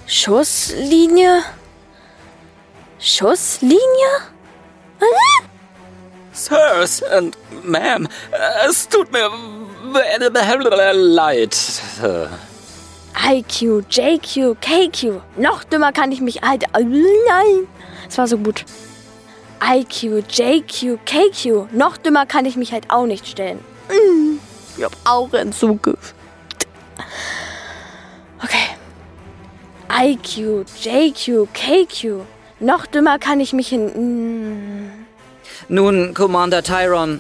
Schusslinie? Schusslinie? Sirs and Ma'am, es tut mir leid. IQ, JQ, KQ. Noch dümmer kann ich mich halt... Nein, es war so gut. IQ, JQ, KQ. Noch dümmer kann ich mich halt auch nicht stellen. Ich hab auch Entzug. Okay. IQ, JQ, KQ. Noch dümmer kann ich mich Nun, Commander Tyron.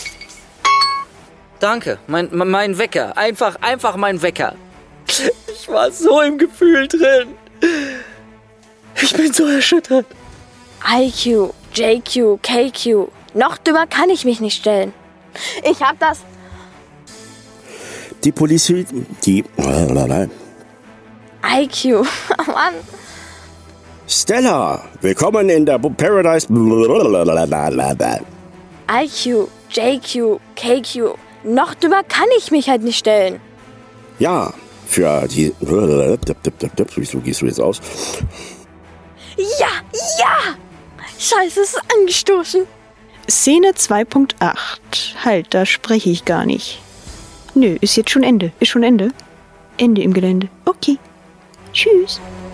Danke, mein Wecker. Einfach mein Wecker. Ich war so im Gefühl drin. Ich bin so erschüttert. IQ, JQ, KQ. Noch dümmer kann ich mich nicht stellen. Ich hab das... Die Polizei... IQ. Oh Mann. Stella, willkommen in der Paradise... IQ, JQ, KQ. Noch dümmer kann ich mich halt nicht stellen. Ja, für die... Wieso gehst du jetzt aus? Ja! Scheiße, es ist angestoßen. Szene 2.8. Halt, da spreche ich gar nicht. Nö, ist jetzt schon Ende. Ende im Gelände. Okay. Tschüss.